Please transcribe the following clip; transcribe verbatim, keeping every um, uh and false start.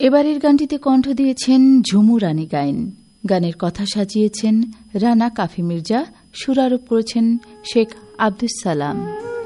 এবারের গানটিতে কণ্ঠ দিয়েছেন ঝুমু রানী গাইন। গানের কথা সাজিয়েছেন রানা কাফি মির্জা, সুরারোপ করেছেন শেখ আব্দুস সালাম।